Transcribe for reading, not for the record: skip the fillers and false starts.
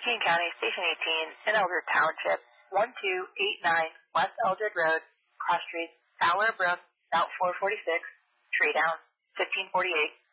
King County, Station 18, in Eldred Township, 1289 West Eldred Road, Cross Street, Fowler Brook, Route 446, Tree Down, 1548.